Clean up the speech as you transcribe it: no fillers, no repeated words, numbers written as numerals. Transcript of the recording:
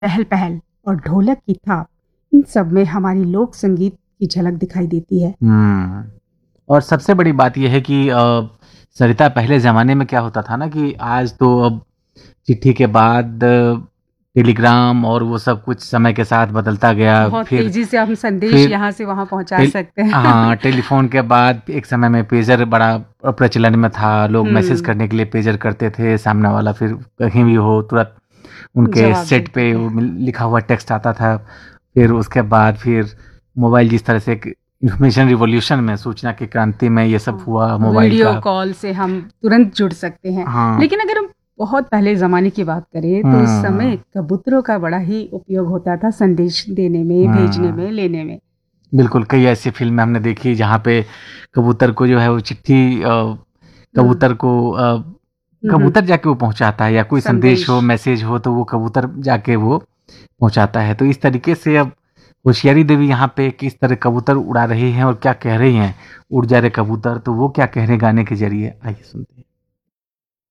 चहल पहल और ढोलक की थाप, इन सब में हमारी लोक संगीत की झलक दिखाई देती है। और सबसे बड़ी बात यह है कि सरिता, पहले ज़माने में क्या होता था ना कि आज तो अब चिट्ठी के बाद टेलीग्राम और वो सब कुछ समय के साथ बदलता गया। बहुत फिर तेजी से हम संदेश फिर यहाँ से वहाँ पहुँचा सकते हैं। हाँ, टेलीफोन के बाद एक समय में पेजर बड़ा प्रचलन में था। लोग मैसेज करने के लिए पेजर करते थे, सामने वाला फिर कहीं भी हो तुरंत उनके जवाब सेट देते पे थे। वो लिखा हुआ टेक्स्ट आता था। फिर उसके बाद फिर मोबाइल, जिस तरह से एक इंफॉर्मेशन रिवॉल्यूशन में, सूचना की क्रांति में ये सब हुआ मोबाइल वीडियो का। कॉल से हम तुरंत जुड़ सकते हैं। हाँ। लेकिन अगर हम बहुत पहले ज़माने की बात करें तो उस समय कबूतरों का बड़ा ही उपयोग होता था संदेश देने में, भेजने में, लेने में। बिल्कुल, कई ऐसी फिल्में हमने देखी जहाँ पे कबूतर को जो है वो चिट्ठी कबूतर जाके वो पहुंचाता है, या कोई संदेश हो, मैसेज हो, तो वो कबूतर जाके वो पहुंचाता है। तो इस तरीके से अब होशियारी देवी यहाँ पे किस तरह कबूतर उड़ा रही हैं और क्या कह रही हैं, उड़ जा रे कबूतर, तो वो क्या कह रहे हैं गाने के जरिए, आइए सुनते हैं।